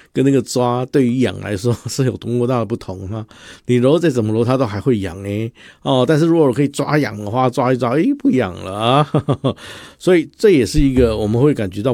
跟那个抓对于痒来说是有多么大的不同哈。你揉再怎么揉它都还会痒但是如果可以抓痒的话，抓一抓不痒了啊。所以这也是一个我们会感觉到